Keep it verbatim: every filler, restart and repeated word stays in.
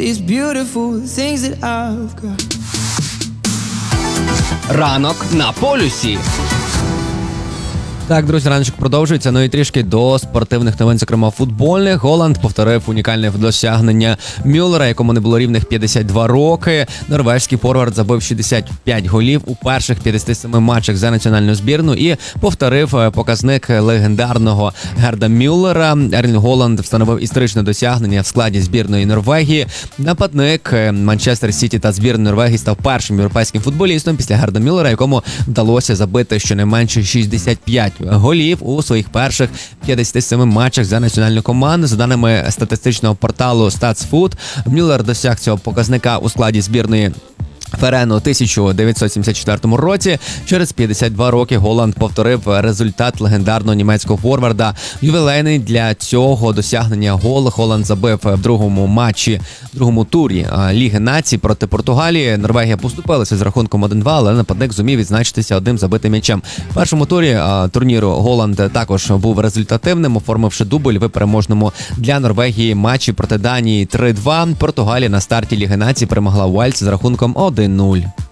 these beautiful things that I've got. Ранок на полюсі. Так, друзі, раночок продовжується. Ну і трішки до спортивних новин, зокрема футбольних. Голланд повторив унікальне досягнення Мюллера, якому не було рівних п'ятдесят два роки. Норвезький форвард забив шістдесят п'ять голів у перших п'ятдесят семи матчах за національну збірну і повторив показник легендарного Герда Мюллера. Ерлінг Голланд встановив історичне досягнення в складі збірної Норвегії. Нападник Манчестер Сіті та збірної Норвегії став першим європейським футболістом після Герда Мюллера, якому вдалося забити щонайменше шістдесят п'ять голів у своїх перших п'ятдесят семи матчах за національну команду. За даними статистичного порталу StatsFoot, Мюллер досяг цього показника у складі збірної Ферену у тисяча дев'ятсот сімдесят четвертому році. Через п'ятдесят два роки Голланд повторив результат легендарного німецького форварда. Ювілейний для цього досягнення гол Голланд забив в другому матчі, в другому турі Ліги Націй проти Португалії. Норвегія поступилася з рахунком один-два, але нападник зумів відзначитися одним забитим м'ячем. В першому турі турніру Голланд також був результативним, оформивши дубль в переможному для Норвегії матчі проти Данії три-два. Португалія на старті Ліги Націй перемогла Уельс з рахунком один нуль.